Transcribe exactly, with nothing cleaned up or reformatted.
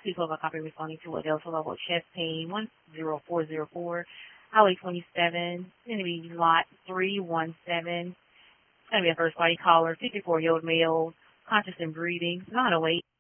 Please hold a copy responding to a Delta level chest pain one zero four zero four, Highway twenty-seven. It's going to be lot three one seven. It's going to be a first party caller, fifty-four-year-old male, conscious and breathing, nine oh eight.